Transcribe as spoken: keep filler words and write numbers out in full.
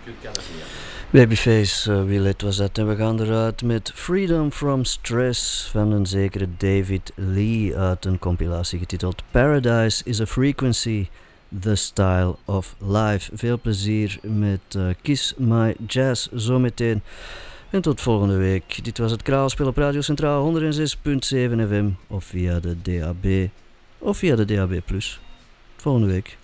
Babyface, uh, Willet was dat. En we gaan eruit met Freedom from Stress van een zekere David Lee uit een compilatie getiteld Paradise is a Frequency, The Style of Life. Veel plezier met uh, Kiss My Jazz zometeen. En tot volgende week. Dit was het Kraalspel op Radio Centraal honderd zes komma zeven F M of via de D A B of via de D A B plus. Volgende week.